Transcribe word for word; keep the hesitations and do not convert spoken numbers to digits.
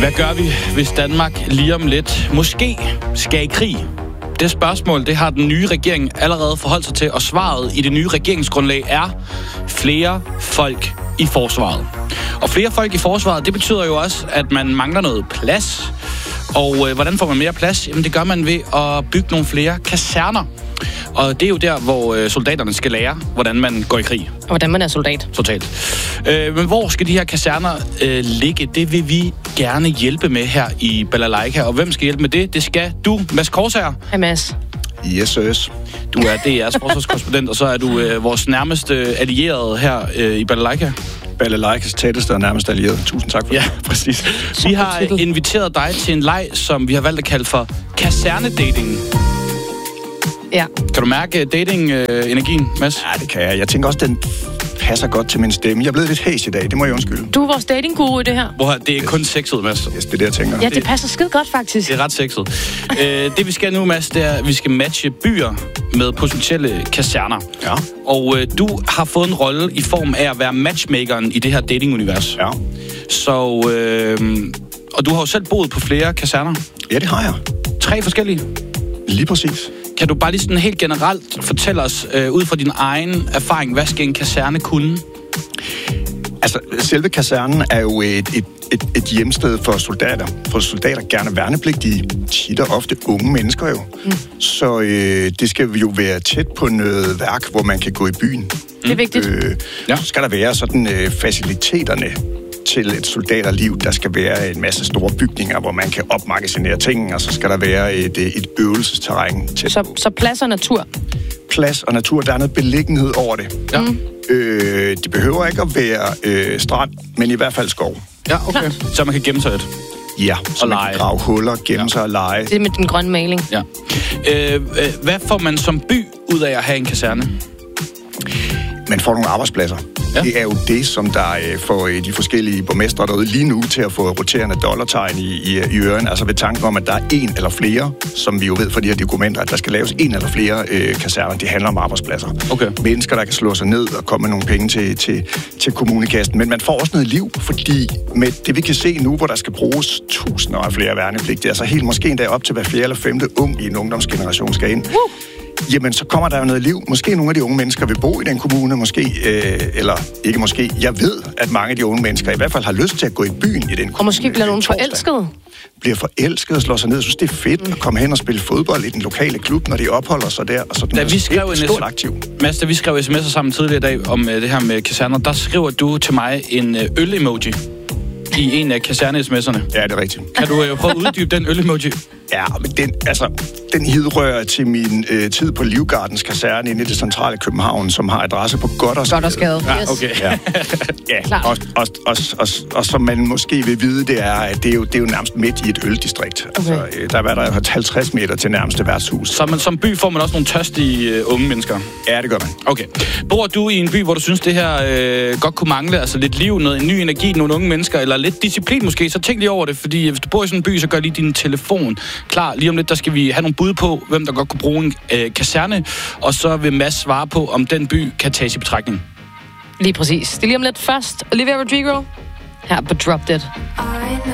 Hvad gør vi, hvis Danmark lige om lidt måske skal i krig? Det spørgsmål, det har den nye regering allerede forholdt sig til, og svaret i det nye regeringsgrundlag er flere folk i forsvaret. Og flere folk i forsvaret, det betyder jo også, at man mangler noget plads. Og øh, hvordan får man mere plads? Jamen det gør man ved at bygge nogle flere kaserner. Og det er jo der, hvor øh, soldaterne skal lære, hvordan man går i krig. Og hvordan man er soldat. Totalt. Øh, men hvor skal de her kaserner øh, ligge? Det vil vi gerne hjælpe med her i Balalaika. Og hvem skal hjælpe med det? Det skal du, Mads Korsager. Hej Mads. Yes, yes. Du er D R's forsvarskorrespondent, og så er du øh, vores nærmeste allierede her øh, i Balalaika. Balalaikas tætteste og nærmeste allierede. Tusind tak for ja, det. Ja, præcis. Vi har inviteret dig til en leg, som vi har valgt at kalde for kasernedating. Ja. Kan du mærke dating-energien, øh, Mads? Ja, det kan jeg. Jeg tænker også, den passer godt til min stemme. Jeg er blevet lidt hæs i dag, det må jeg undskylde. Du er vores dating-guru i det her. Hvor det er kun sexet, Mads. Yes, det er det, jeg tænker. Ja, det passer skide godt, faktisk. Det er ret sexet. øh, det vi skal nu, Mads, det er, at vi skal matche byer med potentielle kaserner. Ja. Og øh, du har fået en rolle i form af at være matchmakeren i det her dating-univers. Ja. Så, øh, og du har jo selv boet på flere kaserner. Ja, det har jeg. Tre forskellige. Lige præcis. Kan du bare lige sådan helt generelt fortælle os, øh, ud fra din egen erfaring, hvad skal en kaserne kunne? Altså, selve kasernen er jo et, et, et, et hjemsted for soldater. For soldater gerne værnepligtige, tit og ofte unge mennesker jo. Mm. Så øh, det skal jo være tæt på noget værk, hvor man kan gå i byen. Det er vigtigt. Øh, ja. Så skal der være sådan øh, faciliteterne til et soldaterliv. Der skal være en masse store bygninger, hvor man kan opmagasinere ting, og så skal der være et, et øvelsesterræn til. Så, så plads og natur? Plads og natur, der er noget beliggenhed over det. Ja. Mm. Øh, det behøver ikke at være øh, strand, men i hvert fald skov. Ja, okay. Så man kan gemme sig et. Ja, så og man lege. kan grave huller, gemme ja. sig og lege. Det er med den grønne maling. Ja. Øh, øh, hvad får man som by ud af at have en kaserne? Man får nogle arbejdspladser. Ja. Det er jo det, som der øh, får øh, de forskellige borgmestre derude lige nu til at få roterende dollartegn i, i, i ørerne. Altså ved tanken om, at der er en eller flere, som vi jo ved fra de her dokumenter, at der skal laves en eller flere øh, kaserner. Det handler om arbejdspladser. Okay. Mennesker, der kan slå sig ned og komme med nogle penge til, til, til kommunekassen. Men man får også noget liv, fordi med det, vi kan se nu, hvor der skal bruges tusinder af flere værnepligtige, altså helt måske endda op til hver fjerde eller femte ung i en ungdomsgeneration skal ind. Uh! Jamen, så kommer der jo noget liv. Måske nogle af de unge mennesker vil bo i den kommune, måske, øh, eller ikke måske. Jeg ved, at mange af de unge mennesker i hvert fald har lyst til at gå i byen i den kommune. Og måske bliver nogen forelsket. Bliver forelsket og slår sig ned. Jeg synes, det er fedt mm. at komme hen og spille fodbold i den lokale klub, når de opholder sig der. Og sådan. Da vi skrev en stort aktiv. Mads, da vi skrev sms'er sammen tidligere i dag om uh, det her med kaserner, der skriver du til mig en uh, øl-emoji i en af kaserne-sms'erne. Ja, det er rigtigt. Kan du uh, prøve at uddybe den øl-emoji? Ja, men den, altså, den hidrører til min øh, tid på Livgardens kaserne inde i det centrale København, som har adresse på Gothersgade. Gothersgade, ja, okay. Ja, ja. Og, og, og, og, og som man måske vil vide, det er, at det er jo, det er jo nærmest midt i et øldistrikt. Okay. Altså, øh, der var der halvtreds meter til nærmeste værtshus. Så man, som by får man også nogle tørstige uh, unge mennesker? Ja, det gør man. Okay. Bor du i en by, hvor du synes, det her øh, godt kunne mangle? Altså lidt liv, noget ny energi, nogle unge mennesker, eller lidt disciplin måske? Så tænk lige over det, fordi hvis du bor i sådan en by, så gør lige din telefon klar. Lige om lidt, der skal vi have nogle bud på, hvem der godt kunne bruge en øh, kaserne, og så vil Mads svare på, om den by kan tages i betragtning. Lige præcis. Det er lige om lidt først. Olivia Rodrigo her på Drop Dead.